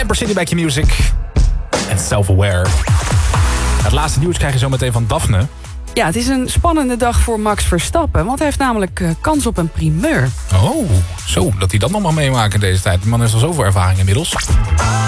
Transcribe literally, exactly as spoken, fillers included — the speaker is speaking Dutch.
Amber City bij Q-Music. En Self-Aware. Het laatste nieuws krijg je zo meteen van Daphne. Ja, het is een spannende dag voor Max Verstappen. Want hij heeft namelijk uh, kans op een primeur. Oh, zo, dat hij dat nog mag meemaken in deze tijd. De man heeft al zoveel ervaring inmiddels.